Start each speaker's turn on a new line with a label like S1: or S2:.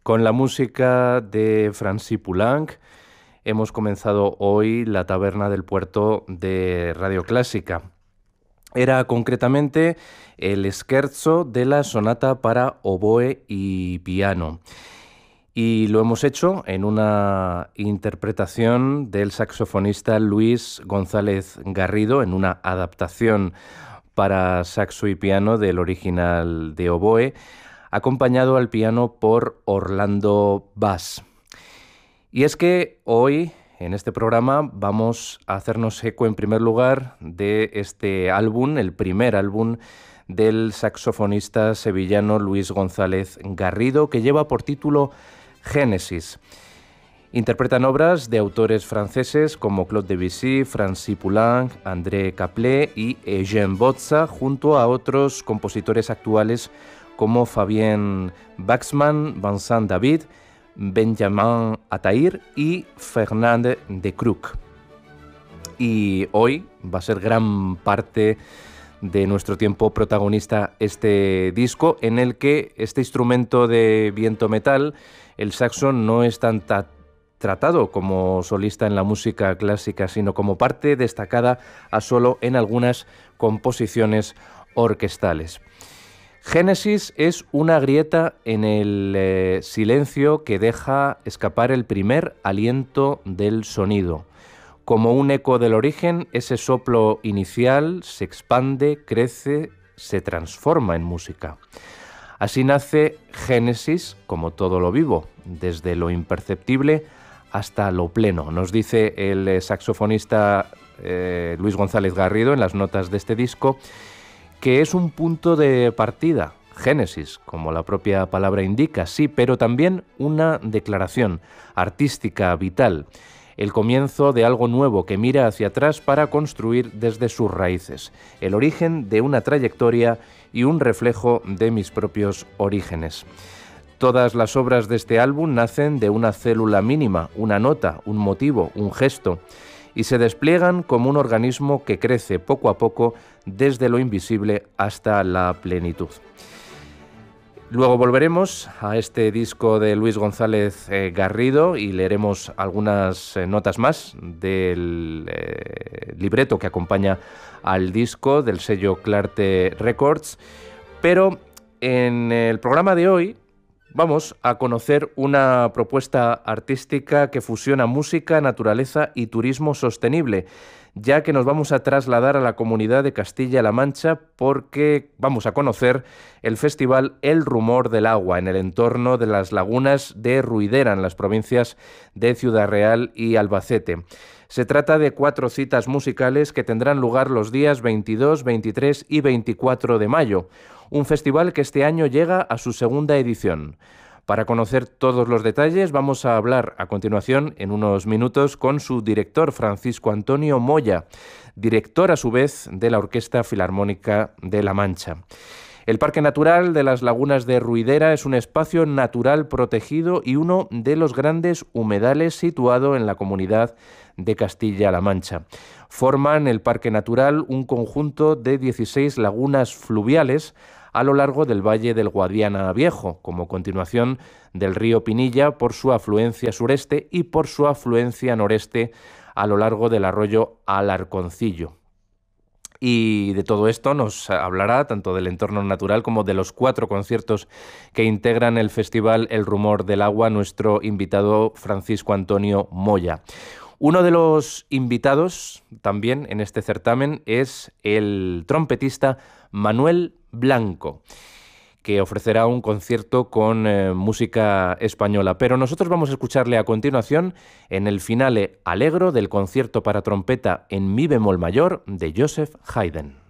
S1: Con la música de Francis Poulenc hemos comenzado hoy la Taberna del Puerto de Radio Clásica. Era concretamente el scherzo de la sonata para oboe y piano. Y lo hemos hecho en una interpretación del saxofonista Luis González Garrido, en una adaptación para saxo y piano del original de oboe, acompañado al piano por Orlando Bass. Y es que hoy, en este programa, vamos a hacernos eco en primer lugar de este álbum, el primer álbum del saxofonista sevillano Luis González Garrido, que lleva por título Génesis. Interpretan obras de autores franceses como Claude Debussy, Francis Poulenc, André Caplet y Eugène Bozza, junto a otros compositores actuales como Fabien Waxman, Vincent David, Benjamin Ataïr y Fernand de Crook. Y hoy va a ser gran parte de nuestro tiempo protagonista este disco, en el que este instrumento de viento metal, el saxo, no es tan tratado como solista en la música clásica, sino como parte destacada a solo en algunas composiciones orquestales. Génesis es una grieta en el silencio que deja escapar el primer aliento del sonido. Como un eco del origen, ese soplo inicial se expande, crece, se transforma en música. Así nace Génesis, como todo lo vivo, desde lo imperceptible hasta lo pleno. Nos dice el saxofonista Luis González Garrido en las notas de este disco que es un punto de partida, Génesis, como la propia palabra indica, sí, pero también una declaración artística, vital, el comienzo de algo nuevo que mira hacia atrás para construir desde sus raíces, el origen de una trayectoria y un reflejo de mis propios orígenes. Todas las obras de este álbum nacen de una célula mínima, una nota, un motivo, un gesto, y se despliegan como un organismo que crece poco a poco desde lo invisible hasta la plenitud. Luego volveremos a este disco de Luis González Garrido y leeremos algunas notas más del libreto que acompaña al disco del sello Clarté Records, pero en el programa de hoy vamos a conocer una propuesta artística que fusiona música, naturaleza y turismo sostenible, ya que nos vamos a trasladar a la comunidad de Castilla-La Mancha porque vamos a conocer el festival El Rumor del Agua en el entorno de las lagunas de Ruidera, en las provincias de Ciudad Real y Albacete. Se trata de 4 citas musicales que tendrán lugar los días 22, 23 y 24 de mayo, un festival que este año llega a su segunda edición. Para conocer todos los detalles vamos a hablar a continuación en unos minutos con su director, Francisco Antonio Moya, director a su vez de la Orquesta Filarmónica de La Mancha. El Parque Natural de las Lagunas de Ruidera es un espacio natural protegido y uno de los grandes humedales situado en la comunidad de Castilla-La Mancha. Forman el Parque Natural un conjunto de 16 lagunas fluviales a lo largo del Valle del Guadiana Viejo, como continuación del río Pinilla por su afluencia sureste y por su afluencia noreste a lo largo del arroyo Alarconcillo. Y de todo esto nos hablará tanto del entorno natural como de los 4 conciertos que integran el festival El Rumor del Agua nuestro invitado Francisco Antonio Moya. Uno de los invitados también en este certamen es el trompetista Manuel Blanco, que ofrecerá un concierto con música española. Pero nosotros vamos a escucharle a continuación en el finale allegro del concierto para trompeta en mi bemol mayor de Joseph Haydn.